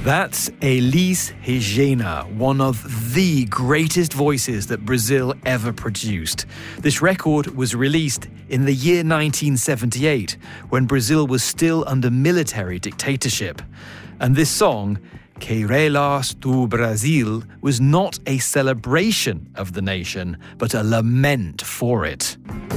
That's Elis Regina, one of the greatest voices that Brazil ever produced. This record was released in the year 1978, when Brazil was still under military dictatorship. And this song, Queirelas do Brasil, was not a celebration of the nation, but a lament for it.